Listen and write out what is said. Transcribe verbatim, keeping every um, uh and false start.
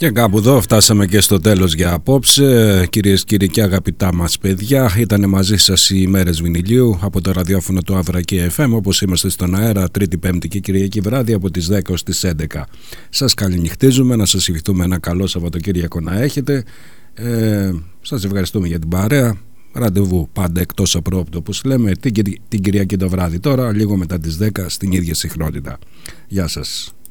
Και κάπου εδώ φτάσαμε και στο τέλος για απόψε. Κυρίες και κύριοι και αγαπητά μας παιδιά, ήταν μαζί σας οι ημέρες βινιλίου από το ραδιόφωνο του Αυρακή εφ εμ, όπως είμαστε στον αέρα Τρίτη, Πέμπτη και Κυριακή βράδυ από τις δέκα ως τις έντεκα. Σας καληνυχτίζουμε, να σας ευχηθούμε ένα καλό Σαββατοκύριακο να έχετε. ε, Σας ευχαριστούμε για την παρέα. Ραντεβού πάντα εκτός απρόπτου, όπως λέμε, την, την Κυριακή το βράδυ τώρα, λίγο μετά τις δέκα στην ίδια συχνότητα. Γεια σας.